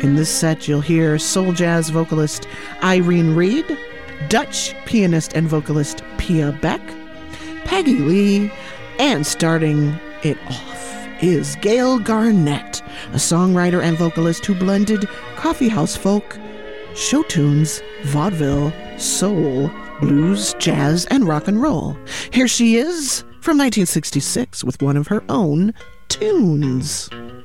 In this set, you'll hear soul jazz vocalist Irene Reed, Dutch pianist and vocalist Pia Beck, Peggy Lee, and starting it off is Gail Garnett, a songwriter and vocalist who blended coffeehouse folk, show tunes, vaudeville, soul, blues, jazz, and rock and roll. Here she is from 1966 with one of her own tunes.